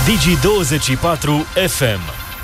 Digi24 FM.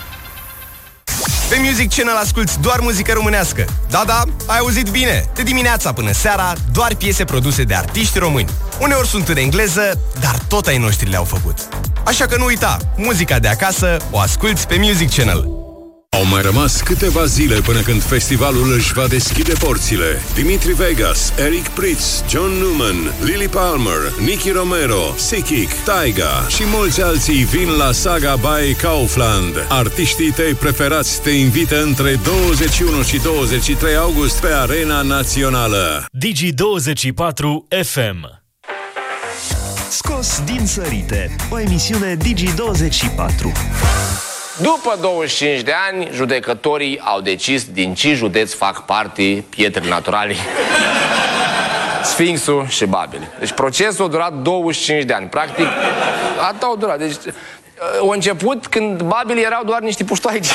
Pe Music Channel asculti doar muzică românească. Da, ai auzit bine. De dimineața până seara, doar piese produse de artiști români. Uneori sunt în engleză, dar tot ai noștri le-au făcut. Așa că nu uita, muzica de acasă o asculti pe Music Channel. Au mai rămas câteva zile până când festivalul își va deschide porțile. Dimitri Vegas, Eric Prydz, John Newman, Lily Palmer, Nicky Romero, Sikic, Taiga și mulți alții vin la Saga by Kaufland. Artiștii tăi preferați te invită între 21 și 23 august pe Arena Națională. Digi24 FM. Scos din sărite, o emisiune Digi24. După 25 de ani, judecătorii au decis din ce județ fac parte pietrele naturale Sfinxul și Babele. Deci procesul a durat 25 de ani. Practic, atât au durat. Deci, a început când Babele erau doar niște puștoaici.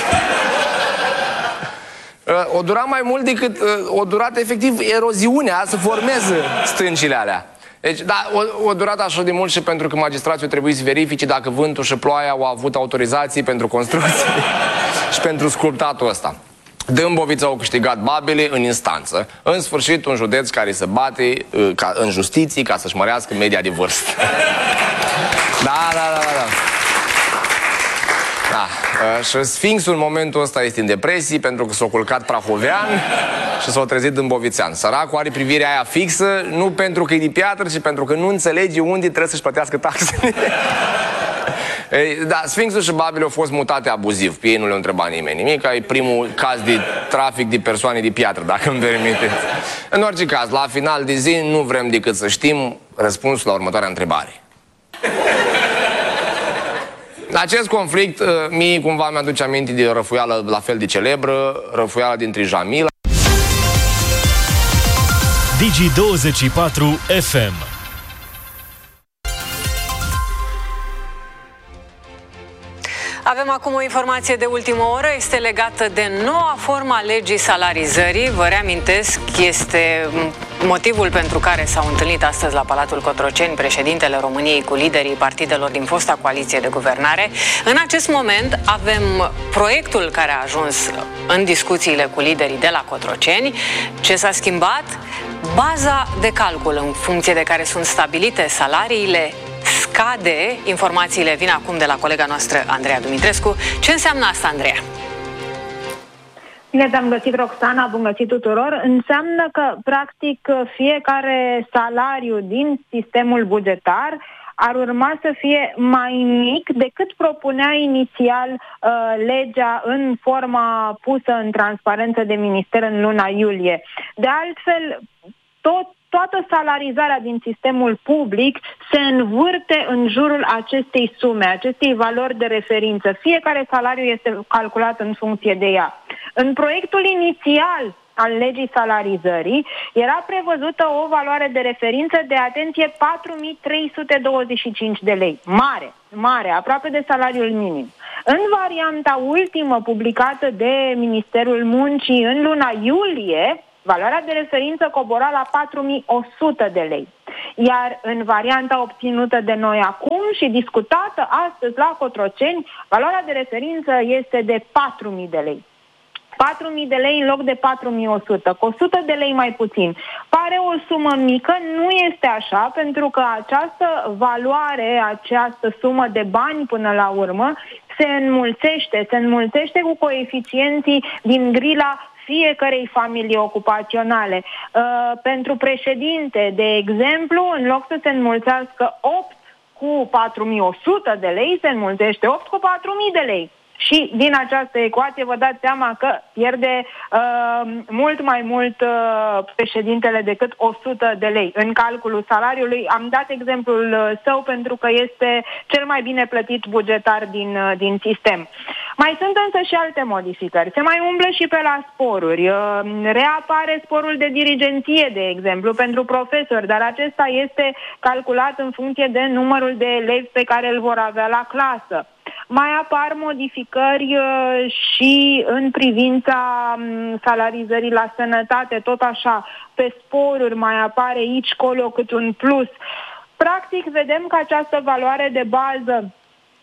O durat mai mult decât o durat efectiv eroziunea să formeze stâncile alea. Deci, da, o durat așa de mult și pentru că magistrații au trebuit să verifice dacă vântul și ploaia au avut autorizații pentru construcție și pentru sculptatul ăsta. Dâmbovița au câștigat Babele în instanță. În sfârșit, un județ care se bate în justiție ca să-și mărească media de vârstă. Da. Și Sfinxul în momentul ăsta este în depresie pentru că s-a culcat prahovean și s-a trezit dâmbovițean. Săracul are privirea aia fixă, nu pentru că e de piatră, ci pentru că nu înțelege unde trebuie să-și plătească taxele. Da, Sfinxul și Babele au fost mutate abuziv. Pe ei nu le-a întrebat nimeni nimic. E primul caz de trafic de persoane de piatră, dacă îmi permiteți. În orice caz, la final de zi nu vrem decât să știm răspunsul la următoarea întrebare. Acest conflict, mie cumva mi-aduce aminte de o răfuială la fel de celebră, răfuiala dintre Jamila. Digi24 FM. Avem acum o informație de ultimă oră, este legată de noua formă a legii salarizării. Vă reamintesc, este motivul pentru care s-au întâlnit astăzi la Palatul Cotroceni președintele României cu liderii partidelor din fosta coaliție de guvernare. În acest moment avem proiectul care a ajuns în discuțiile cu liderii de la Cotroceni. Ce s-a schimbat? Baza de calcul în funcție de care sunt stabilite salariile scade. Informațiile vin acum de la colega noastră, Andreea Dumitrescu. Ce înseamnă asta, Andreea? Bine te-am găsit, Roxana, bun găsit tuturor. Înseamnă că, practic, fiecare salariu din sistemul bugetar ar urma să fie mai mic decât propunea inițial legea în forma pusă în transparență de minister în luna iulie. De altfel, toată salarizarea din sistemul public se învârte în jurul acestei sume, acestei valori de referință. Fiecare salariu este calculat în funcție de ea. În proiectul inițial al legii salarizării era prevăzută o valoare de referință de, atenție, 4.325 de lei. Mare, aproape de salariul minim. În varianta ultimă publicată de Ministerul Muncii în luna iulie, valoarea de referință cobora la 4.100 de lei. Iar în varianta obținută de noi acum și discutată astăzi la Cotroceni, valoarea de referință este de 4.000 de lei. 4.000 de lei în loc de 4.100, cu 100 de lei mai puțin. Pare o sumă mică, nu este așa, pentru că această valoare, această sumă de bani până la urmă, se înmulțește cu coeficienții din grila fiecărei familii ocupaționale. Pentru președinte, de exemplu, în loc să se înmulțească 8 cu 4.100 de lei, se înmulțește 8 cu 4.000 de lei. Și din această ecuație vă dați seama că pierde mult mai mult președintele decât 100 de lei în calculul salariului. Am dat exemplul său pentru că este cel mai bine plătit bugetar din sistem. Mai sunt însă și alte modificări. Se mai umblă și pe la sporuri. Reapare sporul de dirigenție, de exemplu, pentru profesori, dar acesta este calculat în funcție de numărul de elevi pe care îl vor avea la clasă. Mai apar modificări și în privința salarizării la sănătate, tot așa, pe sporuri mai apare aici, colo cât un plus. Practic, vedem că această valoare de bază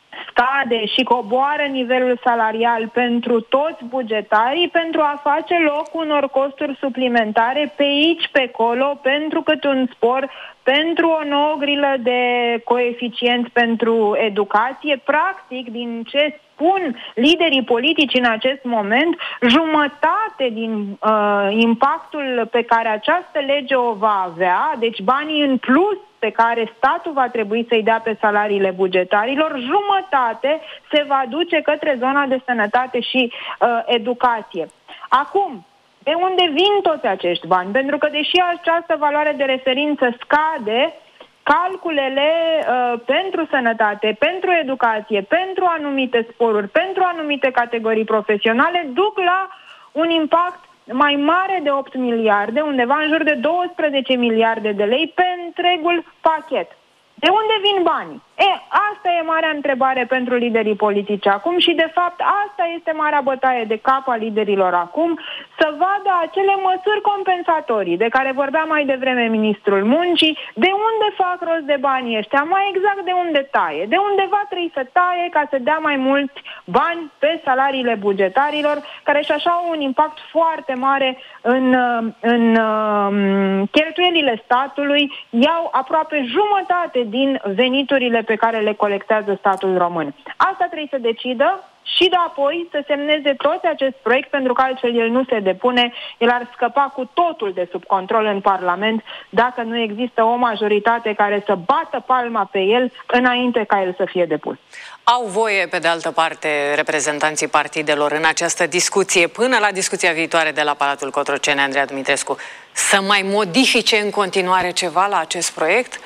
scade și coboară nivelul salarial pentru toți bugetarii pentru a face loc unor costuri suplimentare pe aici, pe acolo, pentru câte un spor, pentru o nouă grilă de coeficient pentru educație. Practic, din ce spun liderii politici în acest moment, jumătate din impactul pe care această lege o va avea, deci banii în plus pe care statul va trebui să-i dea pe salariile bugetarilor, jumătate se va duce către zona de sănătate și educație. Acum, de unde vin toți acești bani? Pentru că deși această valoare de referință scade, calculele pentru sănătate, pentru educație, pentru anumite sporuri, pentru anumite categorii profesionale duc la un impact mai mare de 8 miliarde, undeva în jur de 12 miliarde de lei pe întregul pachet. De unde vin banii? Asta e marea întrebare pentru liderii politici acum și, de fapt, asta este marea bătaie de cap a liderilor acum, să vadă acele măsuri compensatorii de care vorbea mai devreme ministrul muncii, de unde fac rost de banii ăștia, mai exact de unde taie. De undeva trebuie să taie ca să dea mai mulți bani pe salariile bugetarilor, care și așa au un impact foarte mare în cheltuielile statului, iau aproape jumătate din veniturile pe care le colectează statul român. Asta trebuie să decidă și de apoi să semneze tot acest proiect, pentru că altfel el nu se depune, el ar scăpa cu totul de sub control în Parlament dacă nu există o majoritate care să bată palma pe el înainte ca el să fie depus. Au voie, pe de altă parte, reprezentanții partidelor în această discuție, până la discuția viitoare de la Palatul Cotroceni, Andreea Dumitrescu, să mai modifice în continuare ceva la acest proiect?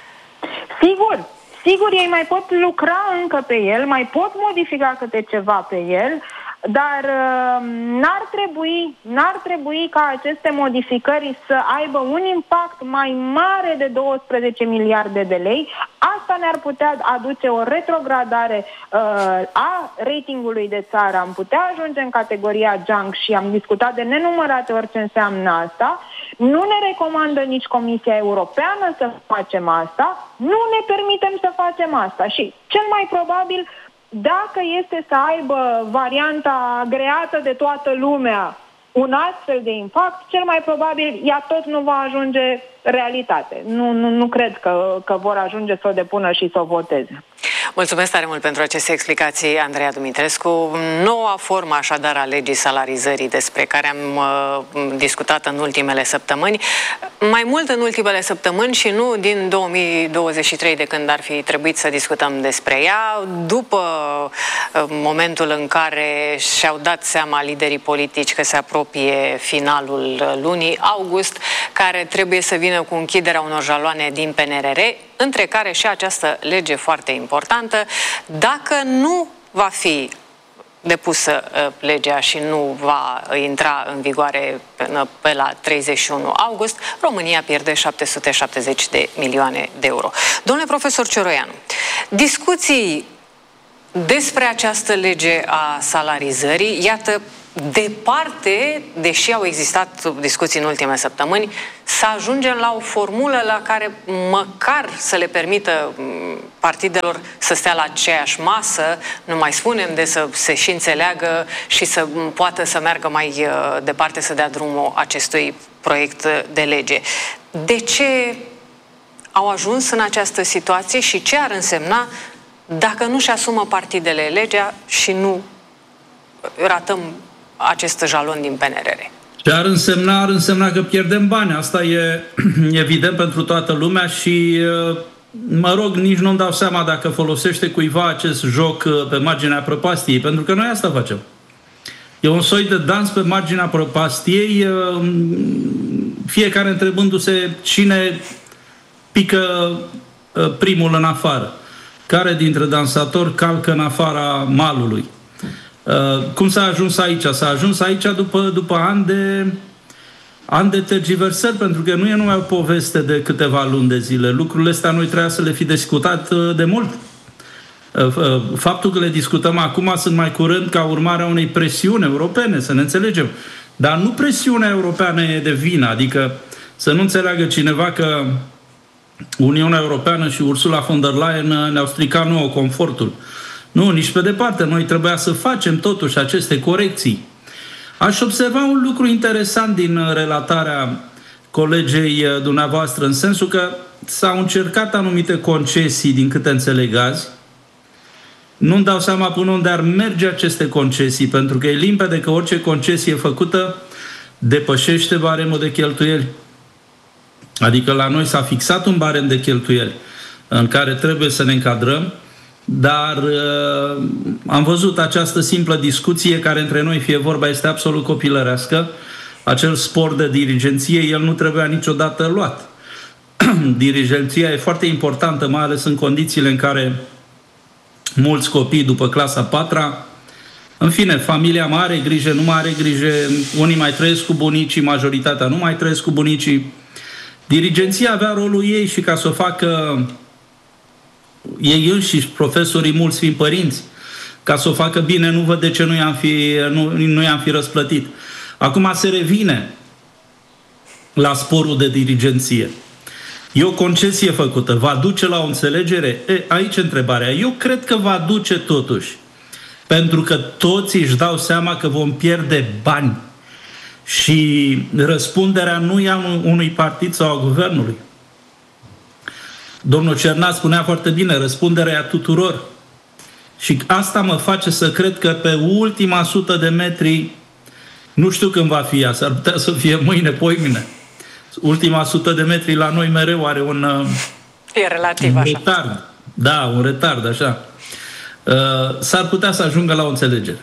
Sigur, ei mai pot lucra încă pe el, mai pot modifica câte ceva pe el, dar n-ar trebui ca aceste modificări să aibă un impact mai mare de 12 miliarde de lei. Asta ne-ar putea aduce o retrogradare a ratingului de țară. Am putea ajunge în categoria junk și am discutat de nenumărate ori ce înseamnă asta. Nu ne recomandă nici Comisia Europeană să facem asta, nu ne permitem să facem asta și cel mai probabil, dacă este să aibă varianta agreată de toată lumea un astfel de impact, cel mai probabil ea tot nu va ajunge realitate. Nu cred că vor ajunge să o depună și să o voteze. Mulțumesc tare mult pentru aceste explicații, Andreea Dumitrescu. Noua formă, așadar, a legii salarizării despre care am discutat în ultimele săptămâni, mai mult în ultimele săptămâni și nu din 2023, de când ar fi trebuit să discutăm despre ea, după momentul în care și-au dat seama liderii politici că se apropie finalul lunii august, care trebuie să vină cu închiderea unor jaloane din PNRR, între care și această lege foarte importantă. Dacă nu va fi depusă legea și nu va intra în vigoare până pe la 31 august, România pierde 770 de milioane de euro. Domnule profesor Cioroianu, discuții despre această lege a salarizării, iată, departe, deși au existat discuții în ultimele săptămăni, să ajungem la o formulă la care măcar să le permită partidelor să stea la aceeași masă, nu mai spunem de să se și înțeleagă și să poată să meargă mai departe, să dea drumul acestui proiect de lege. De ce au ajuns în această situație și ce ar însemna dacă nu-și asumă partidele legea și nu ratăm acest jalon din PNRR? Ce ar însemna că pierdem bani. Asta e evident pentru toată lumea și, mă rog, nici nu-mi dau seama dacă folosește cuiva acest joc pe marginea prăpastiei, pentru că noi asta facem. E un soi de dans pe marginea prăpastiei, fiecare întrebându-se cine pică primul în afară. Care dintre dansatori calcă în afara malului. Cum s-a ajuns aici? S-a ajuns aici după ani de tergiversări, pentru că nu e numai o poveste de câteva luni de zile. Lucrurile astea noi trebuia să le fi discutat de mult. Faptul că le discutăm acum sunt mai curând ca urmare a unei presiuni europene, să ne înțelegem. Dar nu presiunea europeană e de vină, adică să nu înțeleagă cineva că Uniunea Europeană și Ursula von der Leyen ne-au stricat nouă confortul. Nu, nici pe departe. Noi trebuia să facem totuși aceste corecții. Aș observa un lucru interesant din relatarea colegei dumneavoastră, în sensul că s-au încercat anumite concesii, din câte înțeleg azi. Nu-mi dau seama până unde ar merge aceste concesii, pentru că e limpede că orice concesie făcută depășește baremul de cheltuieli. Adică la noi s-a fixat un barem de cheltuieli în care trebuie să ne încadrăm, dar am văzut această simplă discuție care între noi, fie vorba, este absolut copilărească. Acel spor de dirigenție, el nu trebuia niciodată luat. Dirigenția e foarte importantă, mai ales în condițiile în care mulți copii după clasa 4-a, în fine, familia mai are grijă, nu mai are grijă, unii mai trăiesc cu bunicii, majoritatea nu mai trăiesc cu bunicii. Dirigenția avea rolul ei și ca să o facă ei înșiși, profesorii mulți fiind părinți, ca să o facă bine, nu văd de ce nu i-am fi răsplătit. Acum se revine la sporul de dirigenție. E o concesie făcută. Va duce la o înțelegere? Aici întrebarea. Eu cred că va duce totuși. Pentru că toți își dau seama că vom pierde bani. Și răspunderea nu e a unui partid sau a guvernului. Domnul Cernat spunea foarte bine, răspunderea e a tuturor. Și asta mă face să cred că pe ultima 100 de metri, nu știu când va fi ea, s-ar putea să fie mâine, poimine. Ultima 100 de metri la noi mereu are un relativ, așa. Retard. Da, un retard, așa. S-ar putea să ajungă la o înțelegere.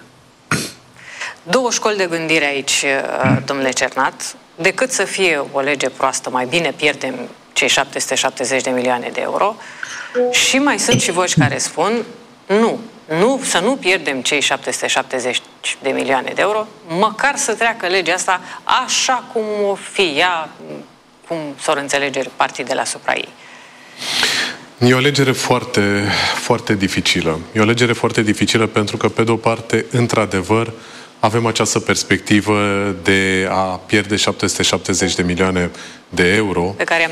Două școli de gândire aici, domnule Cernat. Decât să fie o lege proastă, mai bine pierdem cei 770 de milioane de euro. Și mai sunt și voci care spun să nu pierdem cei 770 de milioane de euro, măcar să treacă legea asta așa cum o fi ea, cum s-or înțelege partidele asupra ei. E o alegere foarte, foarte dificilă. E o alegere foarte dificilă pentru că, pe de-o parte, într-adevăr, avem această perspectivă de a pierde 770 de milioane de euro. Pe care am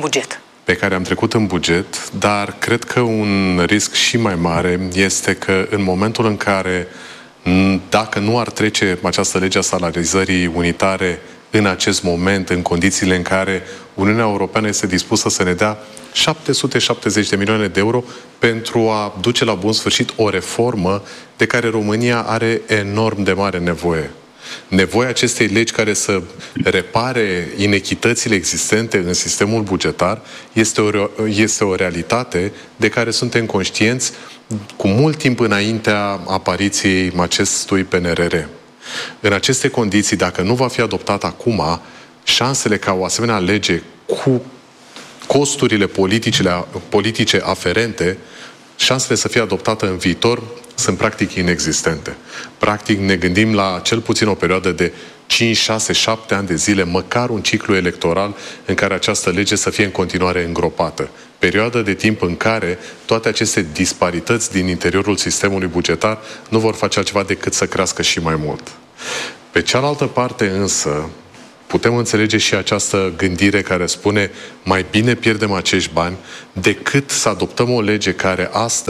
trecut în buget. Dar cred că un risc și mai mare este că în momentul în care, dacă nu ar trece această lege a salarizării unitare în acest moment, în condițiile în care Uniunea Europeană este dispusă să ne dea 770 de milioane de euro pentru a duce la bun sfârșit o reformă de care România are enorm de mare nevoie. Nevoia acestei legi care să repare inechitățile existente în sistemul bugetar este o realitate de care suntem conștienți cu mult timp înaintea apariției acestui PNRR. În aceste condiții, dacă nu va fi adoptat acum, șansele ca o asemenea lege cu costurile politice aferente, șansele să fie adoptată în viitor sunt practic inexistente. Practic ne gândim la cel puțin o perioadă de 5, 6, 7 ani de zile, măcar un ciclu electoral în care această lege să fie în continuare îngropată. Perioadă de timp în care toate aceste disparități din interiorul sistemului bugetar nu vor face altceva decât să crească și mai mult. Pe cealaltă parte însă, putem înțelege și această gândire care spune mai bine pierdem acești bani decât să adoptăm o lege care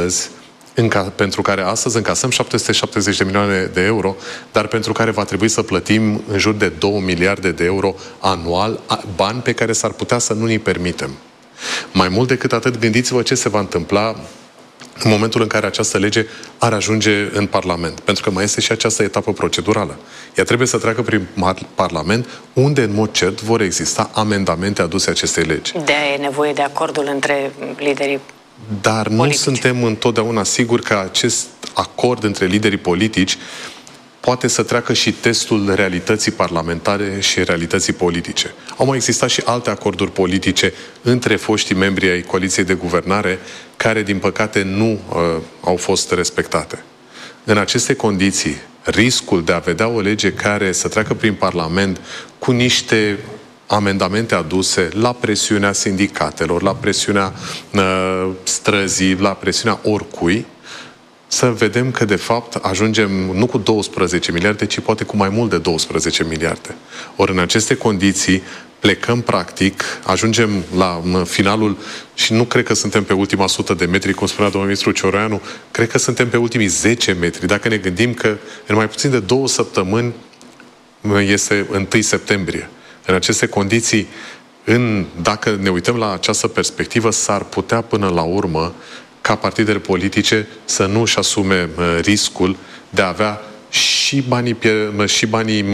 pentru care astăzi încasăm 770 de milioane de euro, dar pentru care va trebui să plătim în jur de 2 miliarde de euro anual, bani pe care s-ar putea să nu ni permitem. Mai mult decât atât, gândiți-vă ce se va întâmpla în momentul în care această lege ar ajunge în Parlament. Pentru că mai este și această etapă procedurală. Ea trebuie să treacă prin Parlament, unde în mod cert vor exista amendamente aduse acestei legi. De-aia e nevoie de acordul între liderii Dar nu suntem întotdeauna siguri că acest acord între liderii politici poate să treacă și testul realității parlamentare și realității politice. Au mai existat și alte acorduri politice între foștii membri ai coaliției de guvernare care, din păcate, nu au fost respectate. În aceste condiții, riscul de a vedea o lege care să treacă prin Parlament cu niște amendamente aduse la presiunea sindicatelor, la presiunea străzii, la presiunea oricui, să vedem că, de fapt, ajungem nu cu 12 miliarde, ci poate cu mai mult de 12 miliarde. Ori, în aceste condiții, plecăm, practic, ajungem la finalul, și nu cred că suntem pe ultima 100 de metri, cum spunea domnul ministru Cioreanu, cred că suntem pe ultimii 10 metri. Dacă ne gândim că în mai puțin de 2 săptămâni este 1 septembrie. În aceste condiții, dacă ne uităm la această perspectivă, s-ar putea până la urmă ca partidele politice să nu își asume riscul de a avea și banii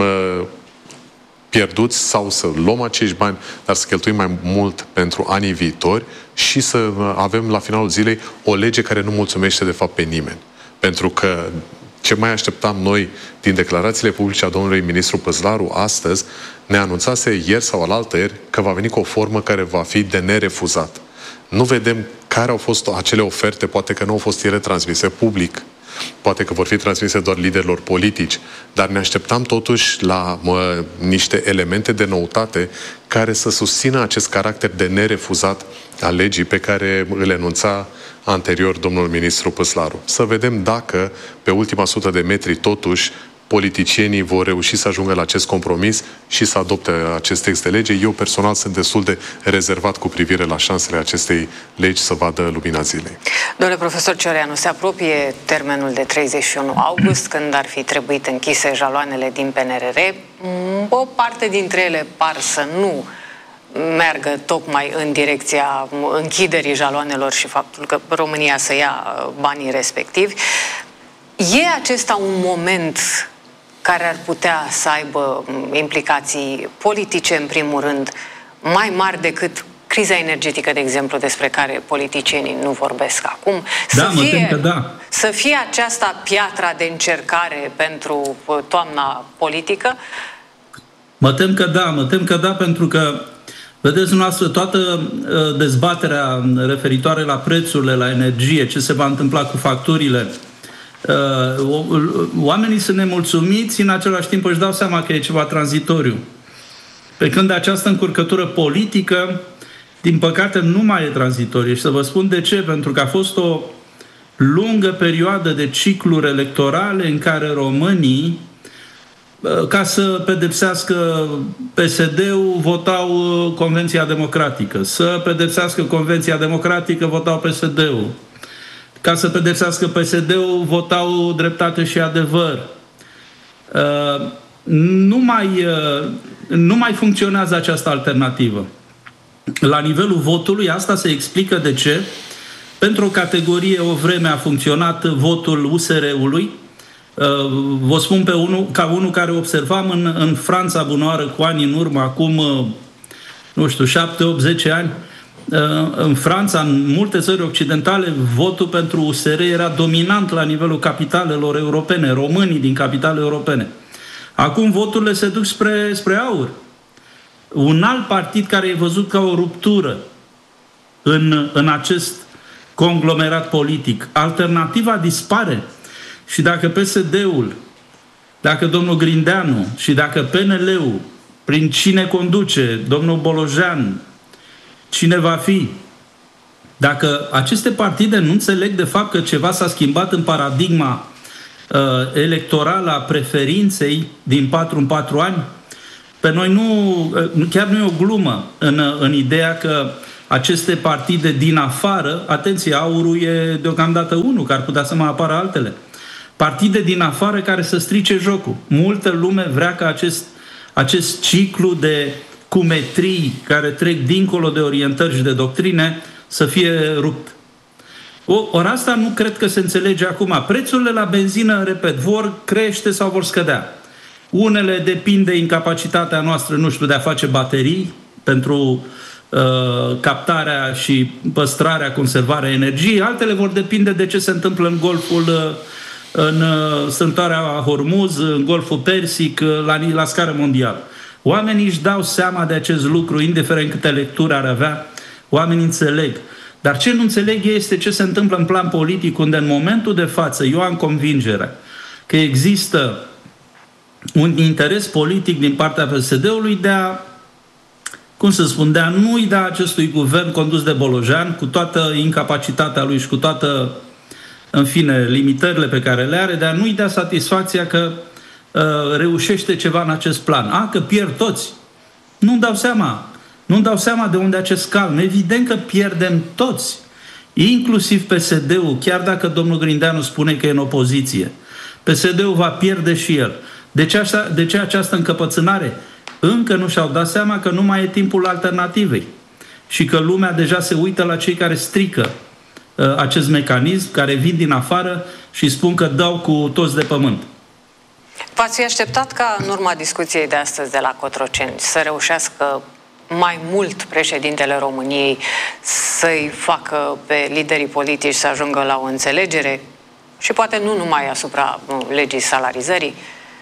pierduți sau să luăm acești bani, dar să cheltuim mai mult pentru anii viitori și să avem la finalul zilei o lege care nu mulțumește de fapt pe nimeni. Pentru că ce mai așteptam noi din declarațiile publice a domnului ministru Păslaru astăzi, ne anunțase ieri sau alaltăieri că va veni cu o formă care va fi de nerefuzat. Nu vedem care au fost acele oferte, poate că nu au fost ele transmise public, poate că vor fi transmise doar liderilor politici, dar ne așteptam totuși la niște elemente de noutate care să susțină acest caracter de nerefuzat al legii pe care îl enunța anterior domnul ministru Păslaru. Să vedem dacă pe ultima 100 de metri totuși politicienii vor reuși să ajungă la acest compromis și să adopte acest text de lege. Eu personal sunt destul de rezervat cu privire la șansele acestei legi să vadă lumina zilei. Domnule profesor Cioreanu, se apropie termenul de 31 august, când ar fi trebuit închise jaloanele din PNRR. O parte dintre ele par să nu meargă tocmai în direcția închiderii jaloanelor și faptul că România să ia banii respectivi. E acesta un moment care ar putea să aibă implicații politice, în primul rând, mai mari decât criza energetică, de exemplu, despre care politicienii nu vorbesc acum? Să fie aceasta piatra de încercare pentru toamna politică? Mă tem că da, pentru că, vedeți dumneavoastră, toată dezbaterea referitoare la prețurile, la energie, ce se va întâmpla cu facturile, oamenii sunt nemulțumiți, în același timp își dau seama că e ceva tranzitoriu. Pe când această încurcătură politică, din păcate, nu mai e tranzitorie. Și să vă spun de ce. Pentru că a fost o lungă perioadă de cicluri electorale în care românii, ca să pedepsească PSD-ul, votau Convenția Democratică. Să pedepsească Convenția Democratică, votau PSD-ul. Ca să pedepsească PSD-ul, votau Dreptate și Adevăr. Nu mai funcționează această alternativă. La nivelul votului, asta se explică de ce. Pentru o categorie, o vreme a funcționat votul USR-ului. Vă spun ca unul care observam în Franța, bunoară, cu ani în urmă, acum, 7, 8, 10 ani, în Franța, în multe țări occidentale, votul pentru USR era dominant la nivelul capitalelor europene, românii din capitalele europene. Acum voturile se duc spre AUR. Un alt partid care e văzut ca o ruptură în acest conglomerat politic. Alternativa dispare. Și dacă PSD-ul, dacă domnul Grindeanu și dacă PNL-ul, prin cine conduce, domnul Bolojan, cine va fi, dacă aceste partide nu înțeleg de fapt că ceva s-a schimbat în paradigma electorală a preferinței din 4 în 4 ani, pe noi chiar nu e o glumă în ideea că aceste partide din afară, atenție, AUR-ul e deocamdată unul, că ar putea să mai apară altele, partide din afară care să strice jocul. Multă lume vrea ca acest ciclu de cumetrii care trec dincolo de orientări și de doctrine să fie rupt. Ori asta nu cred că se înțelege acum. Prețurile la benzină, repet, vor crește sau vor scădea. Unele depind de incapacitatea noastră, de a face baterii pentru captarea și păstrarea, conservarea energiei. Altele vor depinde de ce se întâmplă în Golful, în strâmtoarea Hormuz, în Golful Persic, la scară mondială. Oamenii își dau seama de acest lucru, indiferent câte lecturi ar avea, oamenii înțeleg. Dar ce nu înțeleg este ce se întâmplă în plan politic, unde în momentul de față eu am convingerea că există un interes politic din partea PSD-ului de a, de a nu-i da acestui guvern condus de Bolojan, cu toată incapacitatea lui și cu toată în fine, limitările pe care le are, dar nu-i dea satisfacția că reușește ceva în acest plan. Că pierd toți. Nu-mi dau seama. Nu-mi dau seama de unde acest calm. Evident că pierdem toți. Inclusiv PSD-ul, chiar dacă domnul Grindeanu spune că e în opoziție. PSD-ul va pierde și el. De ce această încăpățânare? Încă nu și-au dat seama că nu mai e timpul alternativei. Și că lumea deja se uită la cei care strică acest mecanism, care vin din afară și spun că dau cu toți de pământ. V-ați fi așteptat ca în urma discuției de astăzi de la Cotroceni să reușească mai mult președintele României să-i facă pe liderii politici să ajungă la o înțelegere și poate nu numai asupra legii salarizării?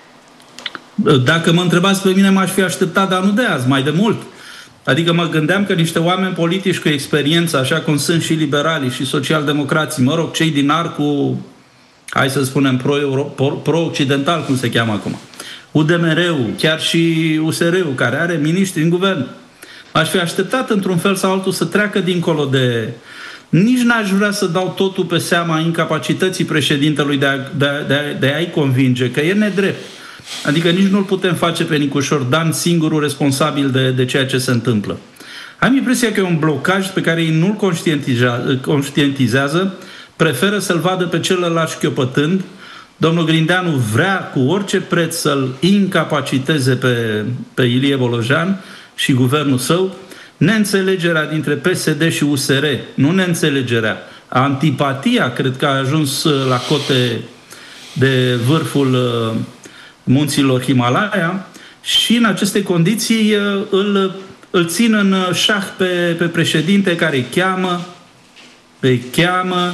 Dacă mă întrebați pe mine, m-aș fi așteptat, dar nu de azi, mai de mult. Adică mă gândeam că niște oameni politici cu experiență, așa cum sunt și liberalii și socialdemocrații, mă rog, cei din arcul, hai să spunem, pro-occidental, cum se cheamă acum, UDMR-ul, chiar și USR-ul, care are miniștri în guvern, aș fi așteptat într-un fel sau altul să treacă dincolo de... Nici n-aș vrea să dau totul pe seama incapacității președintelui de a-i convinge că e nedrept. Adică nici nu-l putem face pe Nicușor Dan singurul responsabil de ceea ce se întâmplă. Am impresia că e un blocaj pe care ei nu-l conștientizează, preferă să-l vadă pe celălalt șchiopătând. Domnul Grindeanu vrea cu orice preț să-l incapaciteze pe Ilie Bolojan și guvernul său. Neînțelegerea dintre PSD și USR, nu neînțelegerea, antipatia, cred că a ajuns la cote de vârful munților Himalaya și în aceste condiții îl țin în șah pe președinte care îi cheamă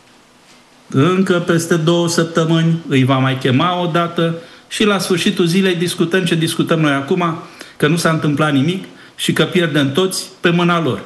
încă peste 2 săptămâni, îi va mai chema o dată și la sfârșitul zilei discutăm ce discutăm noi acum, că nu s-a întâmplat nimic și că pierdem toți pe mâna lor.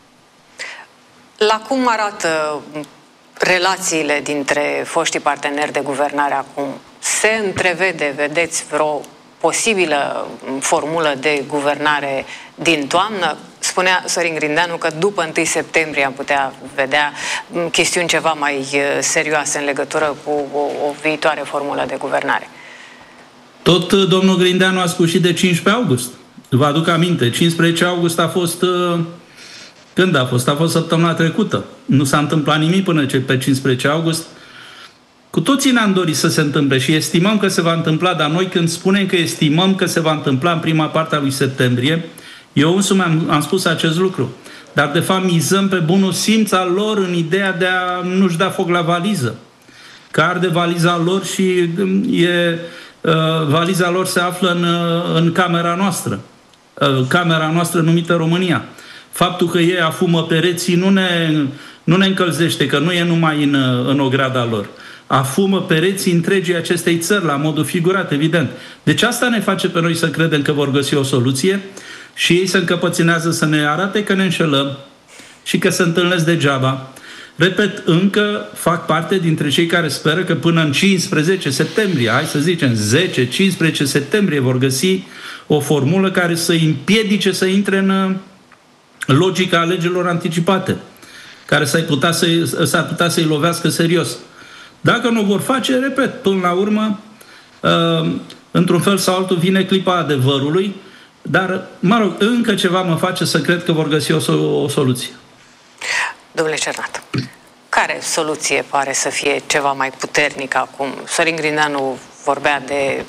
La cum arată relațiile dintre foștii parteneri de guvernare acum? Se întrevede, vedeți, vreo posibilă formulă de guvernare din toamnă? Spunea Sorin Grindeanu că după 1 septembrie am putea vedea chestiuni ceva mai serioase în legătură cu o viitoare formulă de guvernare. Tot domnul Grindeanu a spus și de 15 august. Vă aduc aminte, 15 august a fost... Când a fost? A fost săptămâna trecută. Nu s-a întâmplat nimic până pe 15 august. Cu toții ne-am dorit să se întâmple și estimăm că se va întâmpla, dar noi când spunem că estimăm că se va întâmpla în prima parte a lui septembrie, eu însumi am spus acest lucru. Dar de fapt mizăm pe bunul simț al lor în ideea de a nu-și da foc la valiză. Că arde valiza lor și valiza lor se află în camera noastră. Camera noastră numită România. Faptul că ei afumă pereții nu ne încălzește, că nu e numai în ograda lor. Afumă pereții întregii acestei țări, la modul figurat, evident. Deci asta ne face pe noi să credem că vor găsi o soluție și ei se încăpățânează să ne arate că ne înșelăm și că se întâlnesc degeaba. Repet, încă fac parte dintre cei care speră că până în 15 septembrie, hai să zicem 10-15 septembrie, vor găsi o formulă care să împiedice să intre în logica alegerilor anticipate, care s-ar putea să-i lovească serios. Dacă nu vor face, repet, până la urmă, într-un fel sau altul vine clipa adevărului, dar, mă rog, încă ceva mă face să cred că vor găsi o soluție. Domnule Cernat, care soluție pare să fie ceva mai puternică acum? Sorin Grindeanu vorbea de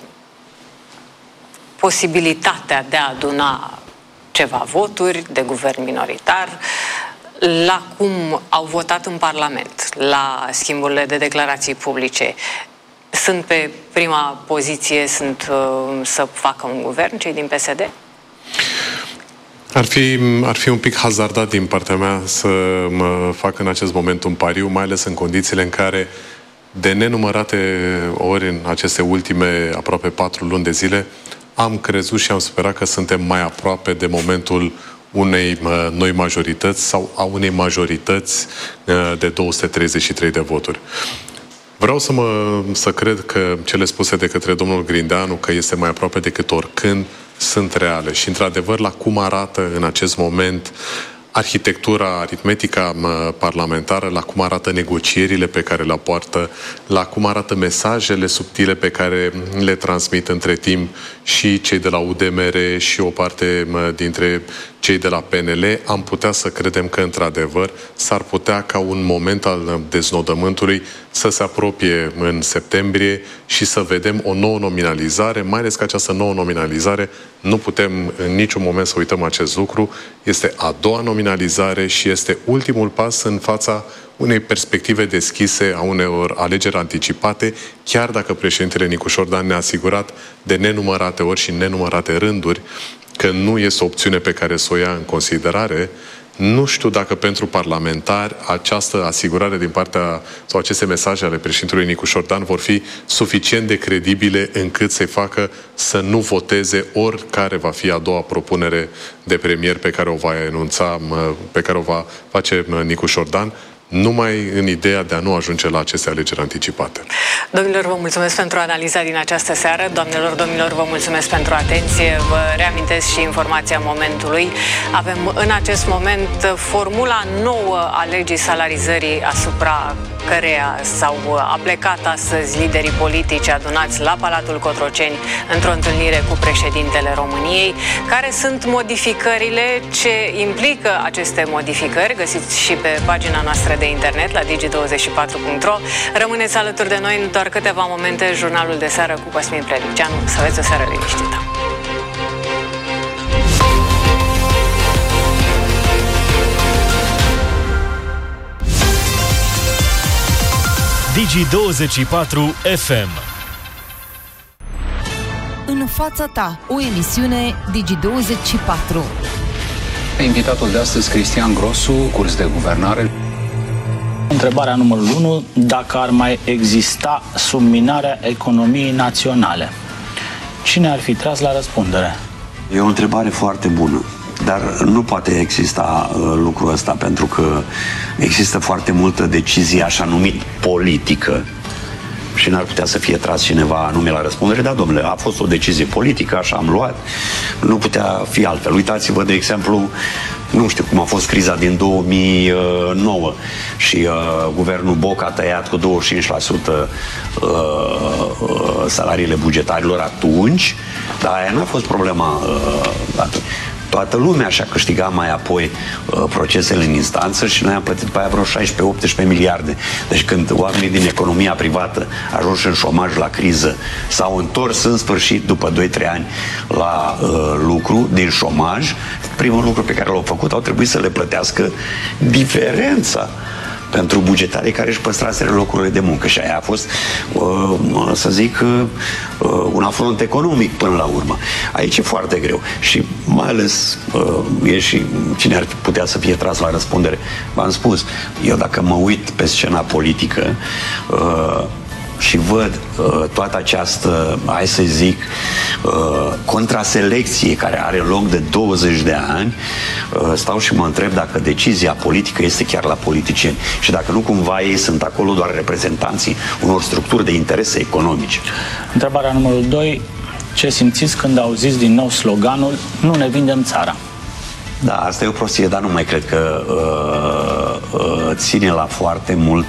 posibilitatea de a aduna ceva voturi, de guvern minoritar, la cum au votat în Parlament, la schimburile de declarații publice. Sunt pe prima poziție, să facă un guvern, cei din PSD? Ar fi un pic hazardat din partea mea să mă fac în acest moment un pariu, mai ales în condițiile în care de nenumărate ori în aceste ultime aproape 4 luni de zile am crezut și am sperat că suntem mai aproape de momentul unei noi majorități sau a unei majorități de 233 de voturi. Vreau să cred că cele spuse de către domnul Grindeanu, că este mai aproape decât oricând, sunt reale. Și, într-adevăr, la cum arată în acest moment arhitectura, aritmetica parlamentară, la cum arată negocierile pe care le poartă, la cum arată mesajele subtile pe care le transmit între timp și cei de la UDMR și o parte dintre cei de la PNL, am putea să credem că, într-adevăr, s-ar putea ca un moment al deznodământului să se apropie în septembrie și să vedem o nouă nominalizare, mai ales că această nouă nominalizare, nu putem în niciun moment să uităm acest lucru, este a doua nominalizare și este ultimul pas în fața unei perspective deschise a unor alegeri anticipate, chiar dacă președintele Nicușor Dan ne-a asigurat de nenumărate ori și în nenumărate rânduri că nu este o opțiune pe care să o ia în considerare. Nu știu dacă pentru parlamentari această asigurare din partea sau aceste mesaje ale președintelui Nicușor Dan vor fi suficient de credibile încât să-i facă să nu voteze oricare va fi a doua propunere de premier pe care o va enunța, pe care o va face Nicușor Dan, numai în ideea de a nu ajunge la aceste alegeri anticipate. Domnilor, vă mulțumesc pentru analiza din această seară. Doamnelor, domnilor, vă mulțumesc pentru atenție. Vă reamintesc și informația momentului. Avem în acest moment formula nouă a legii salarizării asupra căreia s-au aplecat astăzi liderii politici adunați la Palatul Cotroceni într-o întâlnire cu președintele României. Care sunt modificările, ce implică aceste modificări? Găsiți și pe pagina noastră de internet la digi24.ro. Rămâneți alături de noi în doar câteva momente, jurnalul de seară cu Cosmin Predicceanu. Să aveți o seară liniștită. Digi24 FM. În fața ta, o emisiune Digi24. Invitatul de astăzi, Cristian Grosu, curs de guvernare. Întrebarea numărul 1, dacă ar mai exista subminarea economiei naționale, cine ar fi tras la răspundere? E o întrebare foarte bună, dar nu poate exista lucrul ăsta, pentru că există foarte multă decizie așa numit politică și n-ar putea să fie tras cineva anume la răspundere. Da, domnule, a fost o decizie politică, așa am luat, nu putea fi altfel. Uitați-vă, de exemplu, nu știu cum a fost criza din 2009 și guvernul Boc a tăiat cu 25% salariile bugetarilor atunci, dar aia n-a fost problema atunci. Toată lumea și-a câștigat mai apoi procesele în instanță și noi am plătit pe aia vreo 16-18 miliarde. Deci când oamenii din economia privată ajunși în șomaj la criză s-au întors în sfârșit după 2-3 ani la lucru din șomaj, primul lucru pe care l-au făcut, au trebuit să le plătească diferența pentru bugetarii care își păstraseră locurile de muncă. Și aia a fost, să zic, un afront economic până la urmă. Aici e foarte greu. Și mai ales e și cine ar putea să fie tras la răspundere. V-am spus, eu dacă mă uit pe scena politică și văd toată această, hai să zic, contraselecție care are loc de 20 de ani, stau și mă întreb dacă decizia politică este chiar la politicieni și dacă nu cumva ei sunt acolo doar reprezentanții unor structuri de interese economice. Întrebarea numărul 2, ce simțiți când auziți din nou sloganul "Nu ne vindem țara"? Da, asta e o prostie, dar nu mai cred că ține la foarte mult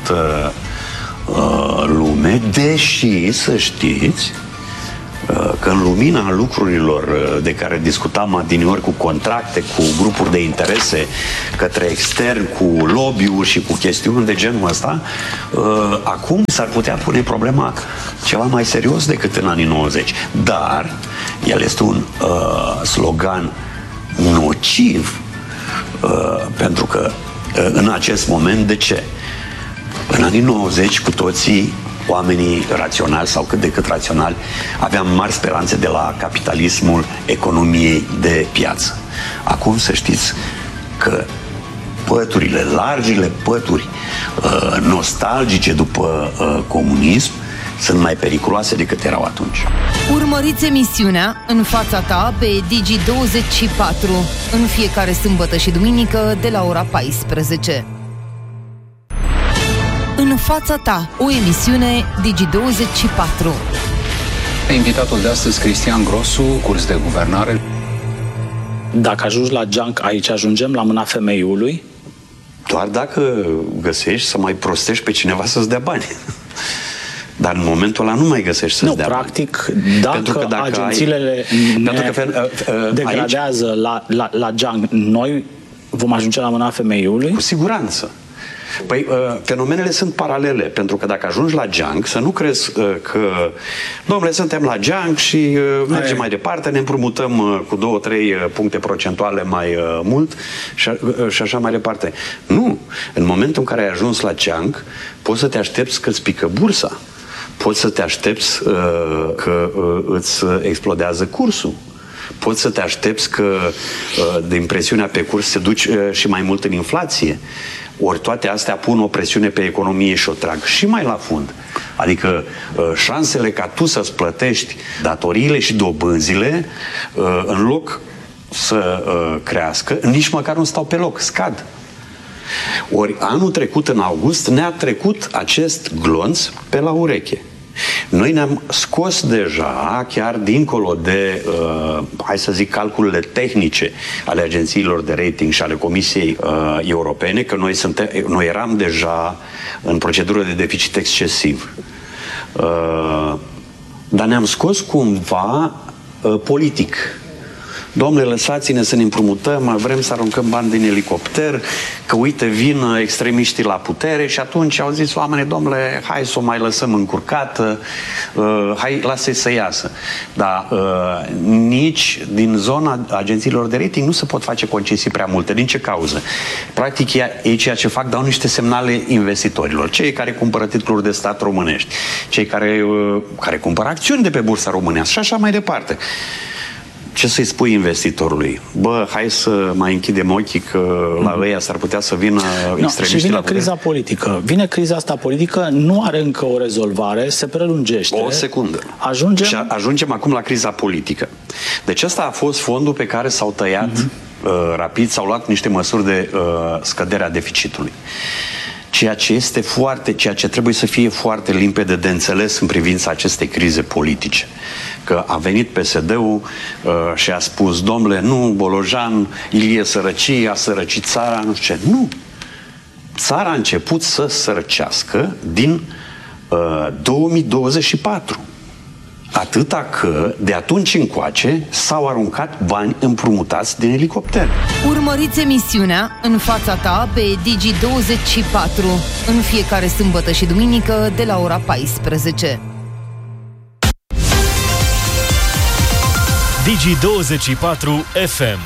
lume, deși să știți că în lumina lucrurilor de care discutam adineori, cu contracte, cu grupuri de interese către extern, cu lobby-uri și cu chestiuni de genul ăsta, acum s-ar putea pune problema ceva mai serios decât în anii 90. Dar el este un slogan nociv pentru că în acest moment, de ce? În anii 90, cu toții, oamenii raționali sau cât de cât raționali, aveam mari speranțe de la capitalismul economiei de piață. Acum să știți că păturile, largile pături nostalgice după comunism sunt mai periculoase decât erau atunci. Urmăriți emisiunea În fața ta pe Digi24 în fiecare sâmbătă și duminică de la ora 14. În fața ta, o emisiune Digi24. Invitatul de astăzi, Cristian Grosu, curs de guvernare. Dacă ajungi la junk, aici ajungem la mâna femeiului? Doar dacă găsești să mai prostești pe cineva să-ți dea bani. Dar în momentul ăla nu mai găsești să-ți dea practic, bani. dacă agențiile degradează la junk, noi vom ajunge la mâna femeiului? Cu siguranță. Păi, fenomenele sunt paralele, pentru că dacă ajungi la junk, să nu crezi că, domnule, suntem la junk și mergem mai departe, ne împrumutăm cu 2-3 puncte procentuale mai mult și așa mai departe. Nu. În momentul în care ai ajuns la junk, poți să te aștepți că îți pică bursa. Poți să te aștepți că îți explodează cursul. Poți să te aștepți că din presiunea pe curs se duci și mai mult în inflație. Ori toate astea pun o presiune pe economie și o trag și mai la fund. Adică șansele ca tu să-ți plătești datoriile și dobânzile, în loc să crească, nici măcar nu stau pe loc, scad. Ori anul trecut, în august, ne-a trecut acest glonț pe la ureche. Noi ne-am scos deja, chiar dincolo de, hai să zic, calculele tehnice ale agențiilor de rating și ale Comisiei Europene, că noi eram deja în procedură de deficit excesiv. Dar ne-am scos cumva politic. Domnule, lăsați-ne să ne împrumutăm, vrem să aruncăm bani din elicopter, că uite, vin extremiștii la putere și atunci au zis oamenii, domnule, hai să o mai lăsăm încurcată, hai, lasă-i să iasă. Dar nici din zona agențiilor de rating nu se pot face concesii prea multe. Din ce cauză? Practic, ei ceea ce fac, dau niște semnale investitorilor. Cei care cumpără titluri de stat românești, cei care cumpără acțiuni de pe bursa românească și așa mai departe. Ce să-i spui investitorului? Bă, hai să mai închidem ochii că la ăia s-ar putea să vină extremiștii. Și vine criza politică. Vine criza asta politică, nu are încă o rezolvare, se prelungește. O secundă. Ajungem acum la criza politică. Deci ăsta a fost fondul pe care s-au tăiat rapid, s-au luat niște măsuri de scădere a deficitului. Ceea ce trebuie să fie foarte limpede de înțeles în privința acestei crize politice. Că a venit PSD-ul și a spus, domnule, nu, Bolojan, Ilie sărăcie, a sărăcit țara, nu știu ce. Nu! Țara a început să sărăcească din 2024. Atâta că, de atunci încoace, s-au aruncat bani împrumutați din elicopter. Urmăriți emisiunea În fața ta pe Digi24 în fiecare sâmbătă și duminică de la ora 14. Digi24 FM.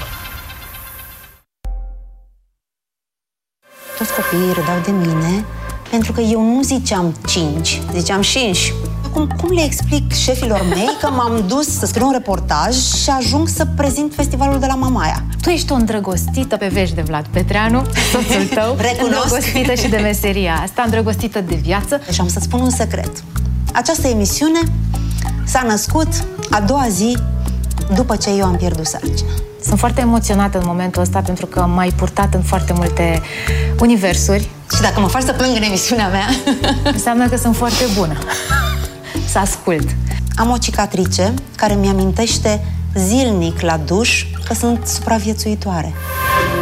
Toți copiii râdeau de mine pentru că eu nu ziceam 5, ziceam 5. Acum, cum le explic șefilor mei că m-am dus să scriu un reportaj și ajung să prezint festivalul de la Mamaia? Tu ești o îndrăgostită pe vești de Vlad Petreanu, soțul tău. Îndrăgostită și de meseria asta, îndrăgostită de viață. Și am să-ți spun un secret. Această emisiune s-a născut a doua zi după ce eu am pierdut sarcina. Sunt foarte emoționată în momentul ăsta pentru că m-ai purtat în foarte multe universuri. Și dacă mă faci să plâng în emisiunea mea, înseamnă că sunt foarte bună să ascult. Am o cicatrice care mi-amintește zilnic la duș că sunt supraviețuitoare.